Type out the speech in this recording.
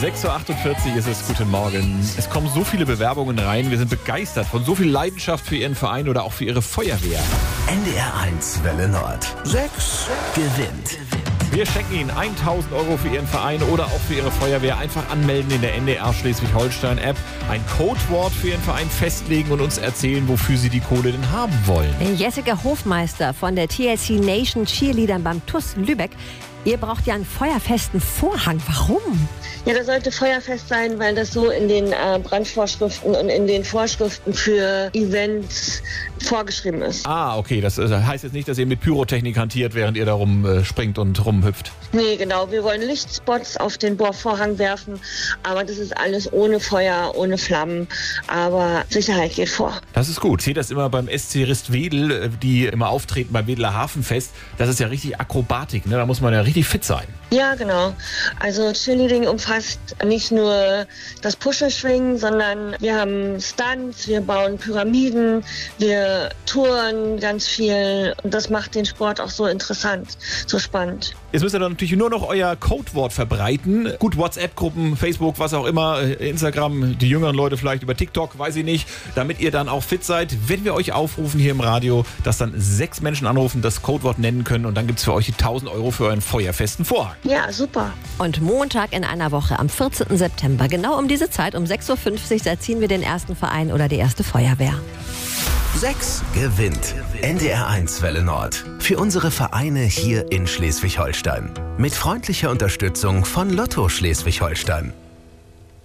6.48 Uhr ist es, guten Morgen. Es kommen so viele Bewerbungen rein, wir sind begeistert von so viel Leidenschaft für Ihren Verein oder auch für Ihre Feuerwehr. NDR 1 Welle Nord. 6 gewinnt. Wir schenken Ihnen 1.000 Euro für Ihren Verein oder auch für Ihre Feuerwehr. Einfach anmelden in der NDR Schleswig-Holstein-App, ein Codewort für Ihren Verein festlegen und uns erzählen, wofür Sie die Kohle denn haben wollen. Jessica Hofmeister von der TLC Nation Cheerleadern beim TuS Lübeck. Ihr braucht ja einen feuerfesten Vorhang. Warum? Ja, das sollte feuerfest sein, weil das so in den Brandvorschriften und in den Vorschriften für Events vorgeschrieben ist. Ah, okay. Das heißt jetzt nicht, dass ihr mit Pyrotechnik hantiert, während ihr da rumspringt und rumhüpft. Nee, genau. Wir wollen Lichtspots auf den Bohrvorhang werfen, aber das ist alles ohne Feuer, ohne Flammen. Aber Sicherheit geht vor. Das ist gut. Ich sehe das immer beim SC Ristwedel, die immer auftreten beim Wedeler Hafenfest. Das ist ja richtig Akrobatik, ne? Da muss man ja richtig fit sein. Ja, genau. Also Cheerleading umfasst nicht nur das Puschelschwingen, sondern wir haben Stunts, wir bauen Pyramiden, wir touren ganz viel und das macht den Sport auch so interessant, so spannend. Jetzt müsst ihr dann natürlich nur noch euer Codewort verbreiten. Gut, WhatsApp-Gruppen, Facebook, was auch immer, Instagram, die jüngeren Leute vielleicht über TikTok, weiß ich nicht, damit ihr dann auch fit seid. Wenn wir euch aufrufen hier im Radio, dass dann 6 Menschen anrufen, das Codewort nennen können und dann gibt es für euch die 1.000 Euro für euren feuerfesten Vorhang. Ja, super. Und Montag in einer Woche, am 14. September, genau um diese Zeit, um 6.50 Uhr, da ziehen wir den ersten Verein oder die erste Feuerwehr. 6 gewinnt. NDR 1 Welle Nord. Für unsere Vereine hier in Schleswig-Holstein. Mit freundlicher Unterstützung von Lotto Schleswig-Holstein.